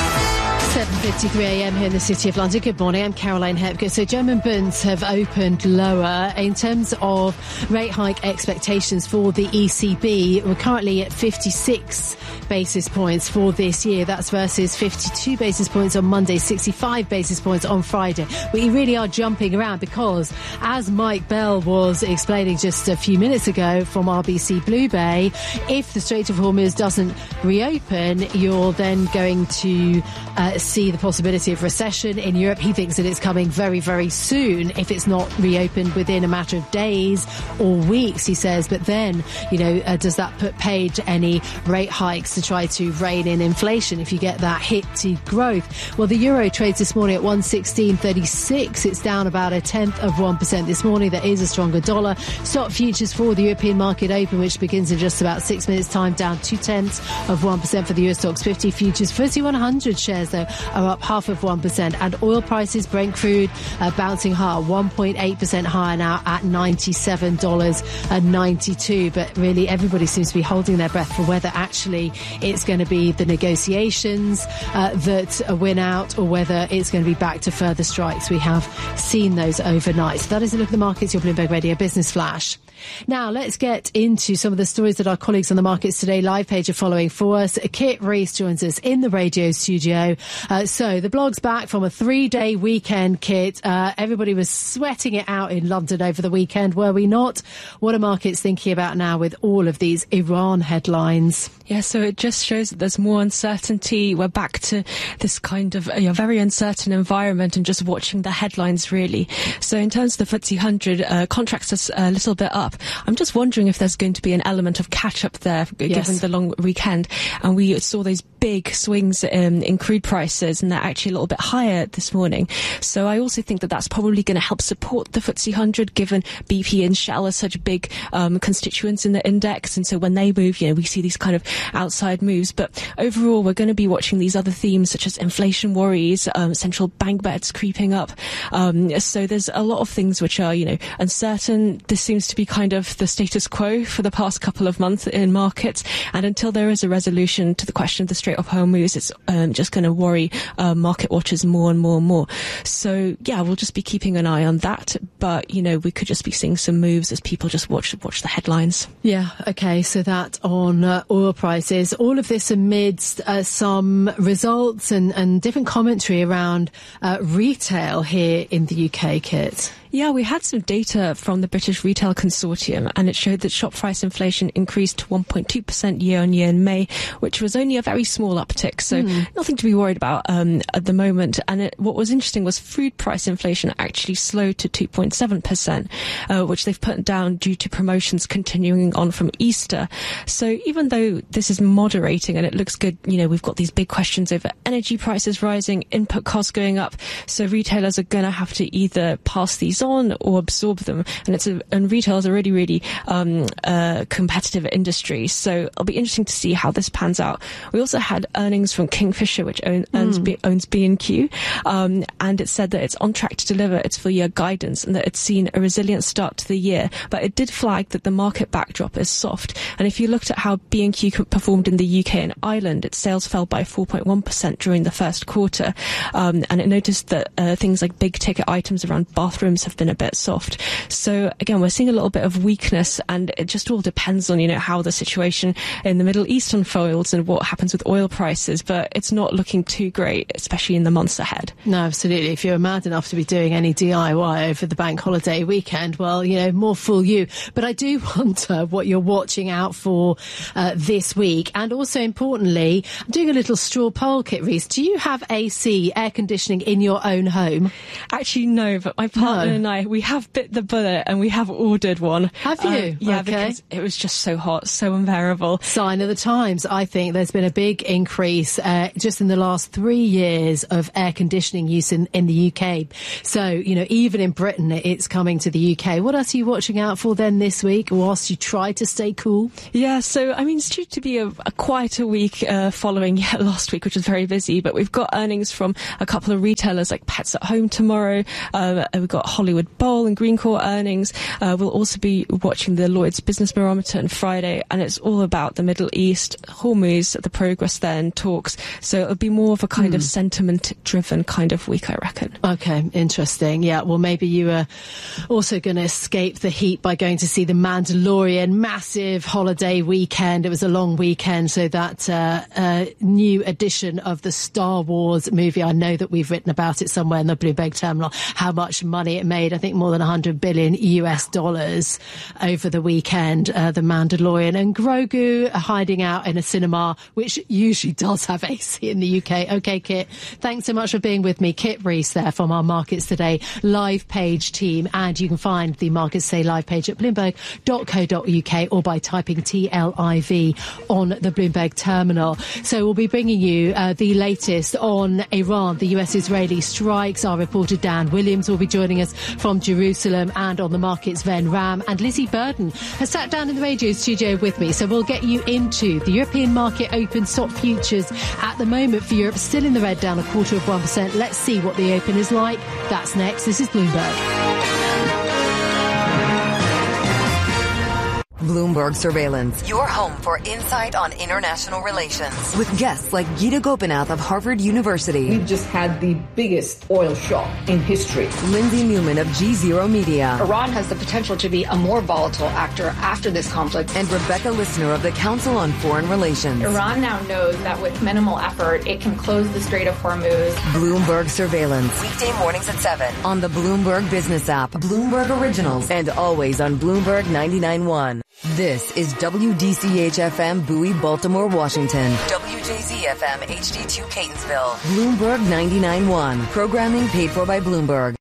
seven fifty-three a m here in the City of London. Good morning, I'm Caroline Hepker. So German bonds have opened lower. In terms of rate hike expectations for the E C B, we're currently at fifty-six basis points for this year. That's versus fifty-two basis points on Monday, sixty-five basis points on Friday. We really are jumping around because, as Mike Bell was explaining just a few minutes ago from R B C Blue Bay, if the Strait of Hormuz doesn't reopen, you're then going to uh, see the possibility of recession in Europe. He thinks that it's coming very, very soon if it's not reopened within a matter of days or weeks, he says. But then, you know, uh, does that put paid to any rate hikes to try to rein in inflation if you get that hit to growth? Well, the euro trades this morning at one sixteen thirty-six. It's down about a tenth of one percent this morning. There is a stronger dollar. Stock futures for the European market open, which begins in just about six minutes time, down two tenths of one percent for the Euro Stoxx fifty futures. F T S E one hundred shares, though, are up half of one percent. And oil prices, Brent crude, uh, bouncing higher, one point eight percent higher now at ninety-seven dollars and ninety-two. But really, everybody seems to be holding their breath for whether actually it's going to be the negotiations uh, that win out or whether it's going to be back to further strikes. We have seen those overnight. So that is a look at the markets, your Bloomberg Radio Business Flash. Now, let's get into some of the stories that our colleagues on the Markets Today live page are following for us. Kit Rees joins us in the radio studio. Uh, so, the blog's back from a three-day weekend, Kit. Uh, everybody was sweating it out in London over the weekend, were we not? What are markets thinking about now with all of these Iran headlines? Yeah, so it just shows that there's more uncertainty. We're back to this kind of you know, very uncertain environment and just watching the headlines, really. So in terms of the F T S E one hundred, uh, contracts are a little bit up. I'm just wondering if there's going to be an element of catch-up there, yes, given the long weekend. And we saw those big swings um, in crude prices, and they're actually a little bit higher this morning. So I also think that that's probably going to help support the F T S E one hundred, given B P and Shell are such big um, constituents in the index. And so when they move, you know, we see these kind of outside moves. But overall, we're going to be watching these other themes such as inflation worries, um, central bank bets creeping up. Um, so there's a lot of things which are, you know, uncertain. This seems to be kind of the status quo for the past couple of months in markets. And until there is a resolution to the question of the Strait of Hormuz, it's um, just going to worry uh, market watchers more and more and more. So, yeah, we'll just be keeping an eye on that. But, you know, we could just be seeing some moves as people just watch watch the headlines. Yeah, OK, so that on uh, oil prices. All of this amidst uh, some results and, and different commentary around uh, retail here in the U K, Kit. Yeah, we had some data from the British Retail Consortium, and it showed that shop price inflation increased to one point two percent year on year in May, which was only a very small uptick. So mm. nothing to be worried about um, at the moment. And it, what was interesting was food price inflation actually slowed to two point seven percent, uh, which they've put down due to promotions continuing on from Easter. So even though this is moderating and it looks good, you know, we've got these big questions over energy prices rising, input costs going up. So retailers are going to have to either pass these on or absorb them, and it's a, and retail is a really really um uh competitive industry, so it'll be interesting to see how this pans out. We also had earnings from Kingfisher, which own, owns, mm. B, owns B and Q, um and it said that it's on track to deliver its full year guidance and that it's seen a resilient start to the year, but it did flag that the market backdrop is soft. And if you looked at how B and Q performed in the U K and Ireland, its sales fell by four point one percent during the first quarter, um and it noticed that uh, things like big ticket items around bathrooms have have been a bit soft. So again, we're seeing a little bit of weakness, and it just all depends on, you know, how the situation in the Middle East unfolds and what happens with oil prices. But it's not looking too great, especially in the months ahead. No, absolutely. If you're mad enough to be doing any D I Y over the bank holiday weekend, well, you know, more fool you. But I do wonder what you're watching out for uh, this week. And also, importantly, I'm doing a little straw poll, Kit Rees. Do you have A C, air conditioning, in your own home? Actually, no, but my partner No. and I, we have bit the bullet and we have ordered one. Have you? Um, yeah, Okay. because it was just so hot, so unbearable. Sign of the times. I think there's been a big increase uh, just in the last three years of air conditioning use in, in the U K. So, you know, even in Britain, it's coming to the U K. What else are you watching out for then this week, whilst you try to stay cool? Yeah, so, I mean, it's due to be a, a quieter week uh, following yeah, last week, which was very busy, but we've got earnings from a couple of retailers like Pets at Home tomorrow. Uh, we've got Hollywood Bowl and Greencore earnings. Uh, we'll also be watching the Lloyd's Business Barometer on Friday, and it's all about the Middle East, Hormuz, the progress there in talks. So it'll be more of a kind Hmm. of sentiment-driven kind of week, I reckon. Okay, interesting. Yeah, well, maybe you are also going to escape the heat by going to see The Mandalorian. Massive holiday weekend. It was a long weekend, so that uh, uh, new edition of the Star Wars movie, I know that we've written about it somewhere in the Bloomberg Terminal, how much money it made. I think more than one hundred billion U S dollars over the weekend, uh, The Mandalorian. And Grogu hiding out in a cinema, which usually does have A C in the U K. Okay, Kit, thanks so much for being with me. Kit Rees there from our Markets Today live page team. And you can find the Markets Today live page at bloomberg dot co dot U K or by typing T L I V on the Bloomberg Terminal. So we'll be bringing you uh, the latest on Iran, the U S-Israeli strikes. Our reporter Dan Williams will be joining us from Jerusalem, and on the markets, Ven Ram and Lizzie Burden has sat down in the radio studio with me. So we'll get you into the European market open. Stock futures at the moment for Europe still in the red, down a quarter of one percent. Let's see what the open is like. That's next. This is Bloomberg. Bloomberg Surveillance, your home for insight on international relations. With guests like Gita Gopinath of Harvard University. We've just had the biggest oil shock in history. Lindsay Newman of G Zero Media. Iran has the potential to be a more volatile actor after this conflict. And Rebecca Lissner of the Council on Foreign Relations. Iran now knows that with minimal effort, it can close the Strait of Hormuz. Bloomberg Surveillance. Weekday mornings at seven on the Bloomberg Business app, Bloomberg Originals, and always on Bloomberg ninety-nine point one. This is W D C H F M Bowie, Baltimore, Washington. W J Z F M H D two Catonsville. Bloomberg ninety-nine point one. Programming paid for by Bloomberg.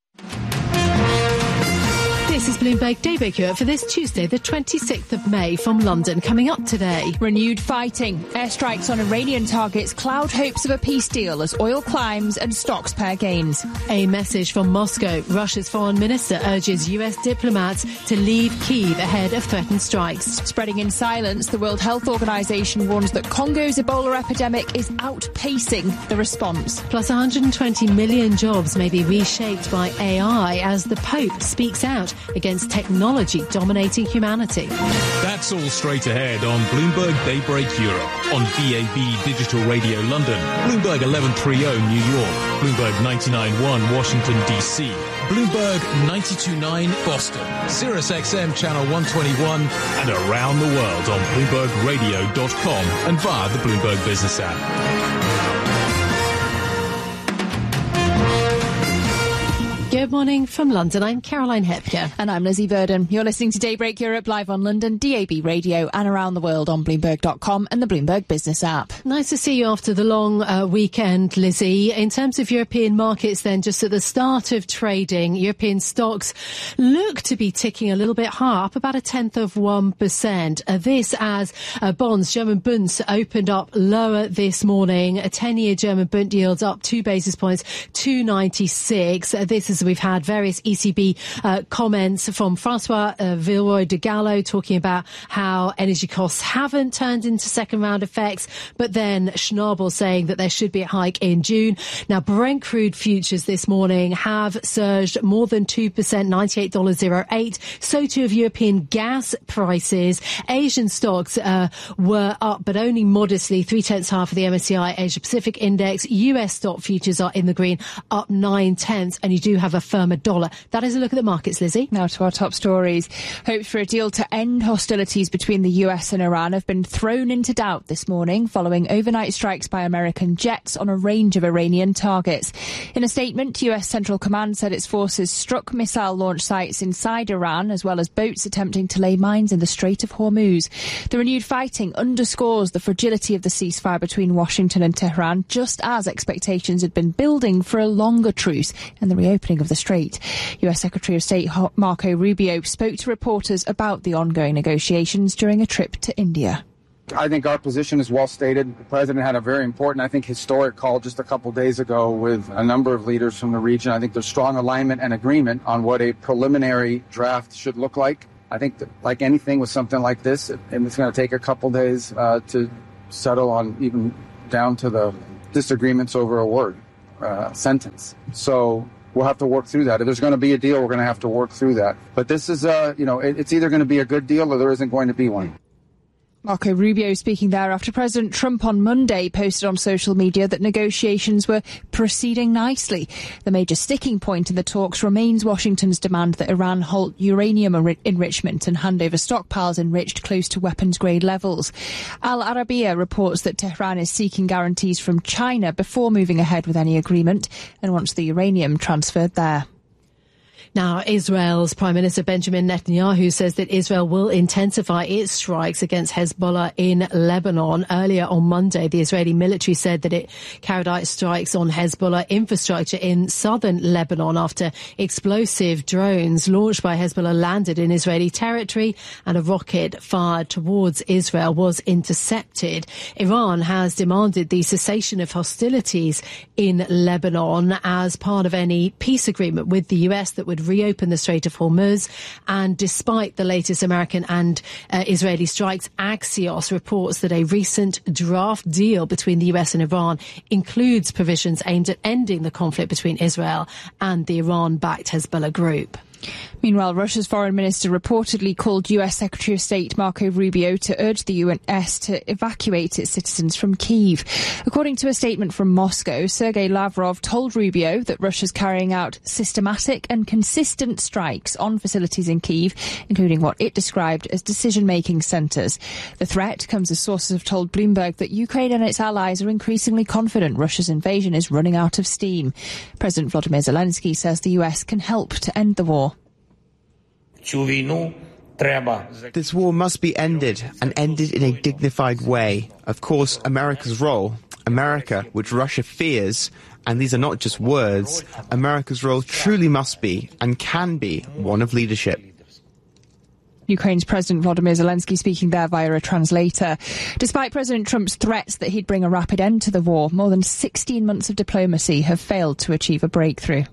This is Bloomberg Daybreak Europe for this Tuesday, the twenty-sixth of May, from London. Coming up today. Renewed fighting. Airstrikes on Iranian targets cloud hopes of a peace deal as oil climbs and stocks pair gains. A message from Moscow. Russia's foreign minister urges U S diplomats to leave Kyiv ahead of threatened strikes. Spreading in silence, the World Health Organization warns that Congo's Ebola epidemic is outpacing the response. Plus one hundred twenty million jobs may be reshaped by A I as the Pope speaks out against technology dominating humanity. That's all straight ahead on Bloomberg Daybreak Europe, on D A B Digital Radio London, Bloomberg eleven thirty New York, Bloomberg ninety-nine point one Washington, D C, Bloomberg ninety-two point nine Boston, Sirius X M Channel one twenty-one, and around the world on Bloomberg Radio dot com and via the Bloomberg Business app. Good morning from London. I'm Caroline Hepker. And I'm Lizzie Burden. You're listening to Daybreak Europe live on London, D A B Radio, and around the world on Bloomberg dot com and the Bloomberg Business app. Nice to see you after the long uh, weekend, Lizzie. In terms of European markets then, just at the start of trading, European stocks look to be ticking a little bit higher, up about a tenth of one percent. Uh, this as uh, bonds, German Bunds, opened up lower this morning. A ten-year German Bund yields up two basis points, two ninety-six. Uh, this is we've had various E C B uh, comments from Francois uh, Villeroy de Gallo talking about how energy costs haven't turned into second round effects, but then Schnabel saying that there should be a hike in June. Now, Brent crude futures this morning have surged more than two percent, ninety-eight dollars oh eight. So too have European gas prices. Asian stocks uh, were up, but only modestly, three-tenths half of the M S C I Asia Pacific Index. U S stock futures are in the green, up nine-tenths, and you do have a firmer dollar. That is a look at the markets, Lizzie. Now to our top stories. Hopes for a deal to end hostilities between the U S and Iran have been thrown into doubt this morning following overnight strikes by American jets on a range of Iranian targets. In a statement, U S Central Command said its forces struck missile launch sites inside Iran as well as boats attempting to lay mines in the Strait of Hormuz. The renewed fighting underscores the fragility of the ceasefire between Washington and Tehran, just as expectations had been building for a longer truce and the reopening of the strait. U S Secretary of State Marco Rubio spoke to reporters about the ongoing negotiations during a trip to India. I think our position is well stated. The president had a very important, I think, historic call just a couple days ago with a number of leaders from the region. I think there's strong alignment and agreement on what a preliminary draft should look like. I think that, like anything with something like this, it, it's going to take a couple days uh, to settle on, even down to the disagreements over a word, uh, sentence. So we'll have to work through that. If there's going to be a deal, we're going to have to work through that. But this is, uh, you know, it, it's either going to be a good deal or there isn't going to be one. Marco Rubio speaking there after President Trump on Monday posted on social media that negotiations were proceeding nicely. The major sticking point in the talks remains Washington's demand that Iran halt uranium enrichment and hand over stockpiles enriched close to weapons-grade levels. Al Arabiya reports that Tehran is seeking guarantees from China before moving ahead with any agreement and wants the uranium transferred there. Now, Israel's Prime Minister Benjamin Netanyahu says that Israel will intensify its strikes against Hezbollah in Lebanon. Earlier on Monday, the Israeli military said that it carried out strikes on Hezbollah infrastructure in southern Lebanon after explosive drones launched by Hezbollah landed in Israeli territory and a rocket fired towards Israel was intercepted. Iran has demanded the cessation of hostilities in Lebanon as part of any peace agreement with the U S that would reopen the Strait of Hormuz. And despite the latest American and uh, Israeli strikes, Axios reports that a recent draft deal between the U S and Iran includes provisions aimed at ending the conflict between Israel and the Iran-backed Hezbollah group. Meanwhile, Russia's foreign minister reportedly called U S Secretary of State Marco Rubio to urge the U S to evacuate its citizens from Kyiv. According to a statement from Moscow, Sergei Lavrov told Rubio that Russia's carrying out systematic and consistent strikes on facilities in Kyiv, including what it described as decision-making centres. The threat comes as sources have told Bloomberg that Ukraine and its allies are increasingly confident Russia's invasion is running out of steam. President Volodymyr Zelensky says the U S can help to end the war. This war must be ended, and ended in a dignified way. Of course, America's role, America, which Russia fears, and these are not just words, America's role truly must be, and can be, one of leadership. Ukraine's President Volodymyr Zelensky speaking there via a translator. Despite President Trump's threats that he'd bring a rapid end to the war, more than sixteen months of diplomacy have failed to achieve a breakthrough.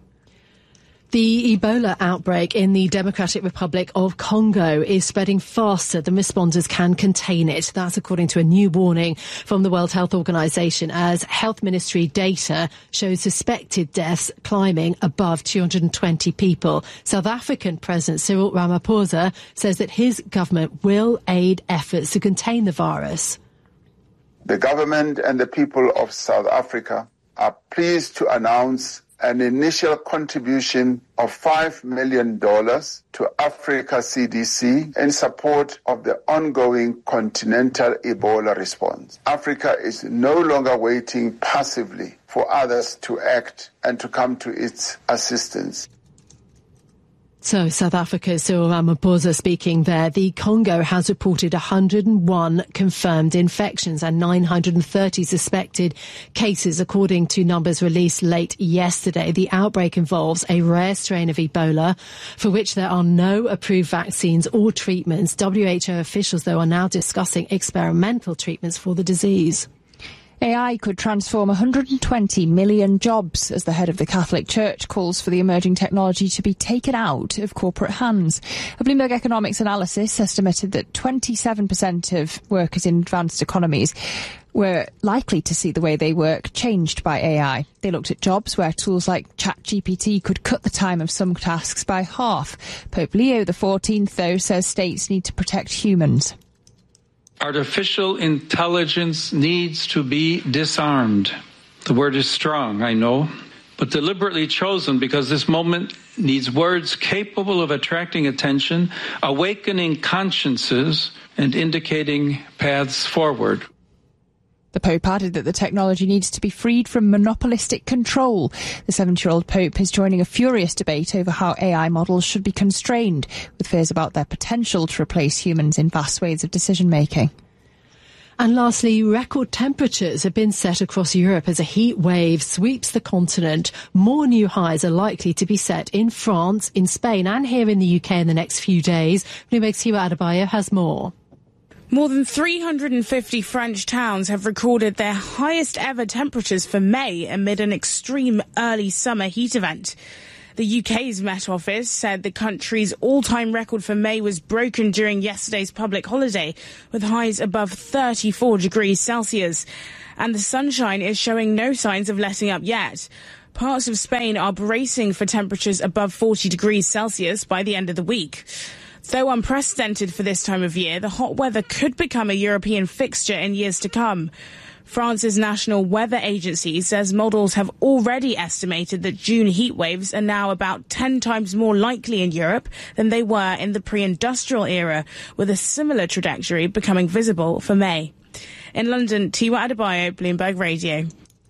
The Ebola outbreak in the Democratic Republic of Congo is spreading faster than responders can contain it. That's according to a new warning from the World Health Organization, as Health Ministry data shows suspected deaths climbing above two hundred twenty people. South African President Cyril Ramaphosa says that his government will aid efforts to contain the virus. The government and the people of South Africa are pleased to announce an initial contribution of five million dollars to Africa C D C in support of the ongoing continental Ebola response. Africa is no longer waiting passively for others to act and to come to its assistance. So, South Africa's Cyril Ramaphosa speaking there. The Congo has reported one hundred one confirmed infections and nine hundred thirty suspected cases, according to numbers released late yesterday. The outbreak involves a rare strain of Ebola, for which there are no approved vaccines or treatments. W H O officials, though, are now discussing experimental treatments for the disease. A I could transform one hundred twenty million jobs as the head of the Catholic Church calls for the emerging technology to be taken out of corporate hands. A Bloomberg Economics analysis estimated that twenty-seven percent of workers in advanced economies were likely to see the way they work changed by A I. They looked at jobs where tools like ChatGPT could cut the time of some tasks by half. Pope Leo the fourteenth, though, says states need to protect humans. Artificial intelligence needs to be disarmed. The word is strong, I know, but deliberately chosen because this moment needs words capable of attracting attention, awakening consciences, and indicating paths forward. The Pope added that the technology needs to be freed from monopolistic control. The seventy-year-old Pope is joining a furious debate over how A I models should be constrained, with fears about their potential to replace humans in vast swathes of decision-making. And lastly, record temperatures have been set across Europe as a heat wave sweeps the continent. More new highs are likely to be set in France, in Spain and here in the U K in the next few days. Bloomberg's Hiwa Adebayo has more. More than three hundred fifty French towns have recorded their highest ever temperatures for May amid an extreme early summer heat event. The U K's Met Office said the country's all-time record for May was broken during yesterday's public holiday, with highs above thirty-four degrees Celsius. And the sunshine is showing no signs of letting up yet. Parts of Spain are bracing for temperatures above forty degrees Celsius by the end of the week. Though unprecedented for this time of year, the hot weather could become a European fixture in years to come. France's National Weather Agency says models have already estimated that June heat waves are now about ten times more likely in Europe than they were in the pre-industrial era, with a similar trajectory becoming visible for May. In London, Tiwa Adebayo, Bloomberg Radio.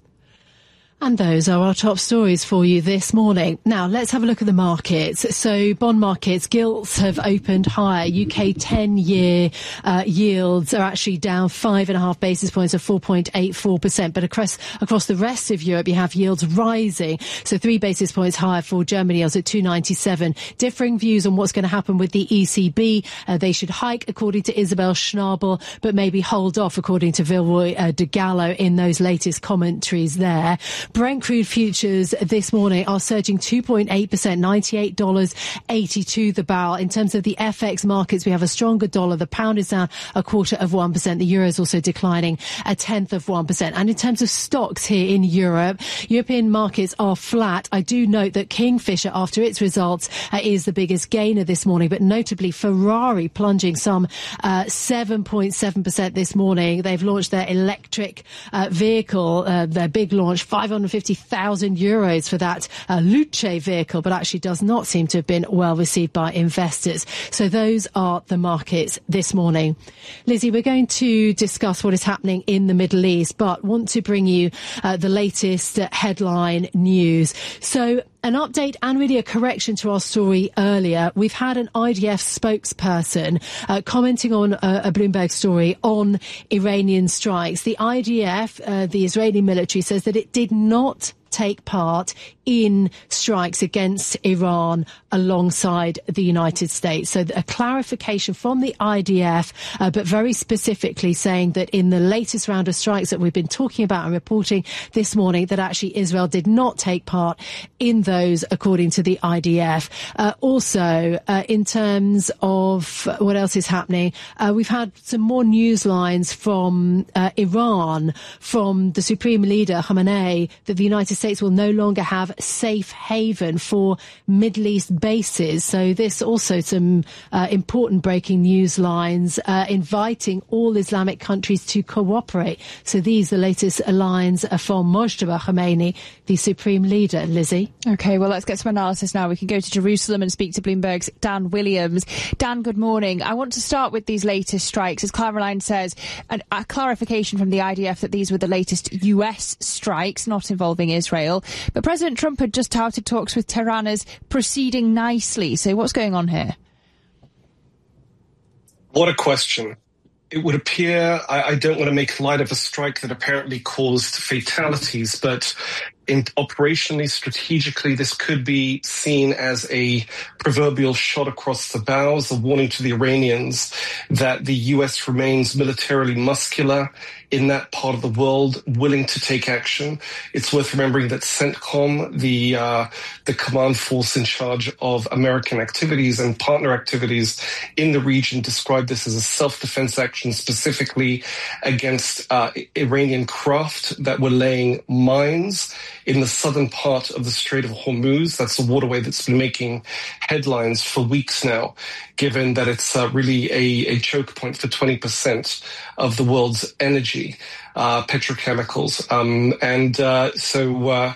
And those are our top stories for you this morning. Now, let's have a look at the markets. So, bond markets, gilts have opened higher. U K ten-year uh, yields are actually down five and a half basis points of four point eight four percent. But across across the rest of Europe, you have yields rising. So, three basis points higher for Germany, yields at two ninety-seven. Differing views on what's going to happen with the E C B. Uh, they should hike, according to Isabel Schnabel, but maybe hold off, according to Villeroy uh, de Gallo, in those latest commentaries there. Brent crude futures this morning are surging two point eight percent, ninety-eight dollars eighty-two the barrel. In terms of the F X markets, we have a stronger dollar. The pound is down a quarter of one percent. The euro is also declining a tenth of one percent. And in terms of stocks here in Europe, European markets are flat. I do note that Kingfisher, after its results, uh, is the biggest gainer this morning, but notably Ferrari plunging some uh, seven point seven percent this morning. They've launched their electric uh, vehicle, uh, their big launch, five hundred fifty thousand euros for that uh, Luce vehicle, but actually does not seem to have been well received by investors. So those are the markets this morning. Lizzie, we're going to discuss what is happening in the Middle East, but want to bring you uh, the latest uh, headline news. So an update and really a correction to our story earlier. We've had an I D F spokesperson uh, commenting on uh, a Bloomberg story on Iranian strikes. The I D F, uh, the Israeli military, says that it did not take part in strikes against Iran alongside the United States. So a clarification from the I D F, uh, but very specifically saying that in the latest round of strikes that we've been talking about and reporting this morning, that actually Israel did not take part in those, according to the I D F. Uh, also, uh, in terms of what else is happening, uh, we've had some more news lines from uh, Iran, from the Supreme Leader Khamenei, that the United States will no longer have safe haven for Middle East bases. So this also some uh, important breaking news lines, uh, inviting all Islamic countries to cooperate. So these, the latest lines are from Mojtaba Khomeini, the Supreme Leader. Lizzie? OK, well, let's get some analysis now. We can go to Jerusalem and speak to Bloomberg's Dan Williams. Dan, good morning. I want to start with these latest strikes. As Caroline says, an, a clarification from the I D F that these were the latest U S strikes, not involving Israel. But President Trump had just touted talks with Tehran as proceeding nicely. So what's going on here? What a question. It would appear, I, I don't want to make light of a strike that apparently caused fatalities, but in operationally, strategically, this could be seen as a proverbial shot across the bows, a warning to the Iranians that the U S remains militarily muscular in that part of the world, willing to take action. It's worth remembering that CENTCOM, the uh, the command force in charge of American activities and partner activities in the region, described this as a self-defense action specifically against uh, Iranian craft that were laying mines in the southern part of the Strait of Hormuz. That's a waterway that's been making headlines for weeks now, given that it's uh, really a, a choke point for twenty percent of the world's energy, uh, petrochemicals. Um, and uh, so uh,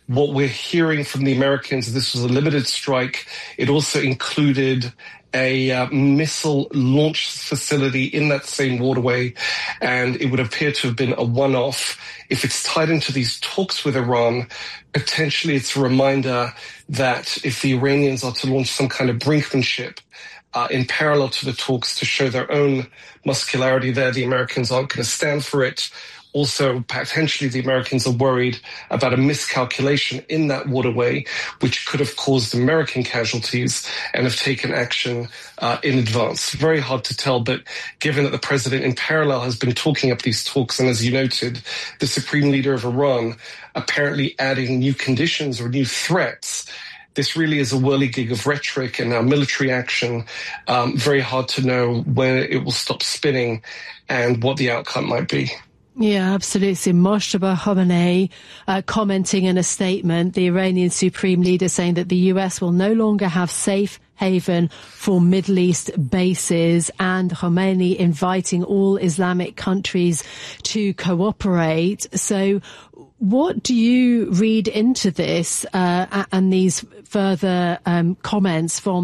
what we're hearing from the Americans, this was a limited strike. It also included a uh, missile launch facility in that same waterway, and it would appear to have been a one-off. If it's tied into these talks with Iran, potentially it's a reminder that if the Iranians are to launch some kind of brinkmanship uh, in parallel to the talks to show their own muscularity there, the Americans aren't going to stand for it. Also, potentially the Americans are worried about a miscalculation in that waterway, which could have caused American casualties, and have taken action uh, in advance. Very hard to tell, but given that the president in parallel has been talking up these talks, and as you noted, the supreme leader of Iran apparently adding new conditions or new threats, this really is a whirligig of rhetoric and now military action. Um, very hard to know when it will stop spinning and what the outcome might be. Yeah, absolutely. Mojtaba Khamenei uh, commenting in a statement, the Iranian supreme leader saying that the U S will no longer have safe haven for Middle East bases, and Khamenei inviting all Islamic countries to cooperate. So what do you read into this uh, and these further um, comments from